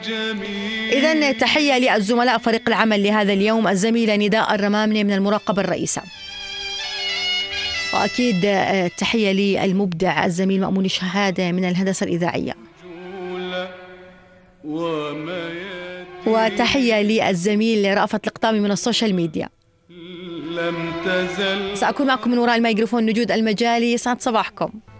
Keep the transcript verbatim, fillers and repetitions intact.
إذن تحية للزملاء فريق العمل لهذا اليوم، الزميلة نداء الرمامني من المراقبة الرئيسة، وأكيد تحية للمبدع الزميل مأمون شهادة من الهندسة الإذاعية، وتحية للزميل رأفت القطامي من السوشيال ميديا. سأكون معكم من وراء الميكروفون نجود المجالي. سعد صباحكم.